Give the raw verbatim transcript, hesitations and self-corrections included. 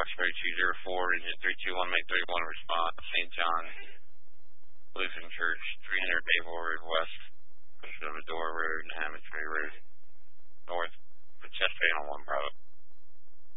Foxtrot two zero four, engine three two one, make three one response, Saint John, Lutheran Church, three hundred Maple Road West, Push Door Road, Hammond Tree Road.